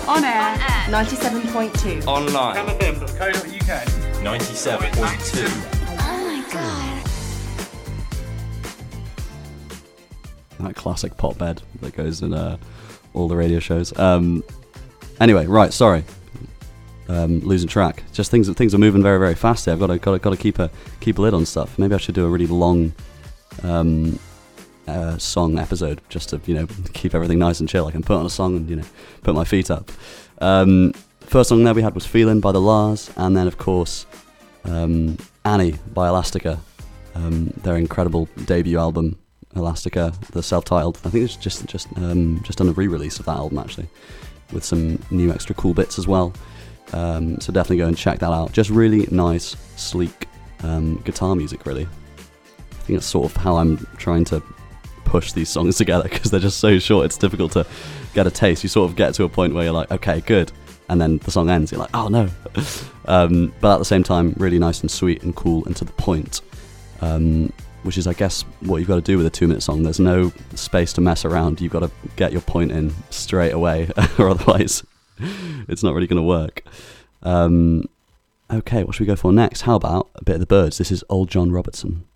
On air. 97.2. Online. camfm.co.uk. 97.2. That classic pop bed that goes in all the radio shows. Anyway, right, sorry. Losing track. Just things are moving very, very fast here. I've got to keep a lid on stuff. Maybe I should do a really long song episode just to keep everything nice and chill. I can put on a song and put my feet up. First song there we had was "Feeling" by the Lars, and then of course "Annie" by Elastica. Their incredible debut album, Elastica, the self-titled. I think it's just done a re-release of that album actually, with some new extra cool bits as well. So definitely go and check that out. Just really nice, sleek guitar music, really. I think that's sort of how I'm trying to push these songs together, because they're just so short, it's difficult to get a taste. You sort of get to a point where you're like, okay, good, and then the song ends, you're like, oh no. But at the same time, really nice and sweet and cool and to the point, which is, I guess, what you've got to do with a 2-minute song. There's no space to mess around. You've got to get your point in straight away, or otherwise it's not really going to work. Okay, what should we go for next? How about a bit of the Byrds? This is Old John Robertson.